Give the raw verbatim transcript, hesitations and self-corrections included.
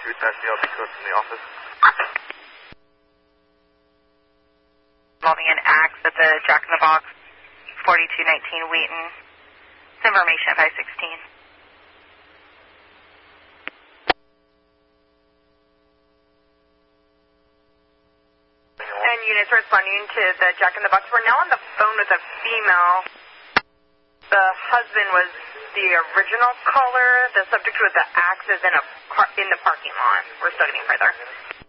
Truth, that's the L B code from the office. Involving an axe at the Jack in the Box, forty-two nineteen Wheaton. It's information five sixteen. And units responding to the Jack in the Box. We're now on the phone with a female. The husband was the original caller. The subject with the axe is in a car, in the parking lot. We're still getting further.